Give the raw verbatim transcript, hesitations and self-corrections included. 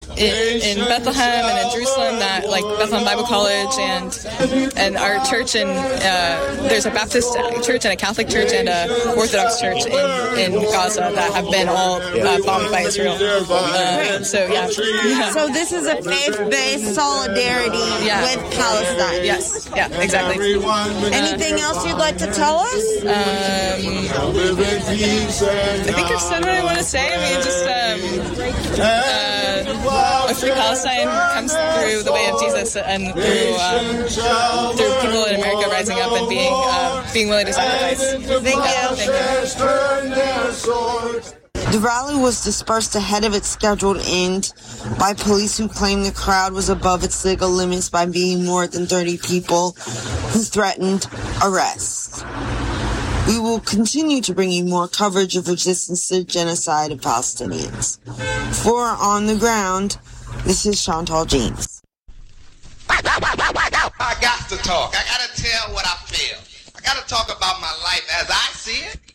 in, in Bethlehem and in Jerusalem, that like Bethlehem Bible College and and our church in uh, there's a Baptist church and a Catholic church and a Orthodox church in, in Gaza that have been all uh, bombed by Israel. Uh, so yeah. yeah. So this is a faith-based solidarity yeah. with Palestine. Yes. Yeah. Exactly. Anything else you'd like to tell us? Um, I think I've said what I want to say. I mean, just um, uh, a free Palestine comes through the way of Jesus and through um, through people in America rising up and being uh, being willing to sacrifice. Thank you. Thank you. The rally was dispersed ahead of its scheduled end by police who claimed the crowd was above its legal limits by being more than thirty people who threatened arrest. We will continue to bring you more coverage of resistance to the genocide of Palestinians. For On the Ground, this is Chantal James. I got to talk. I got to tell what I feel. I got to talk about my life as I see it.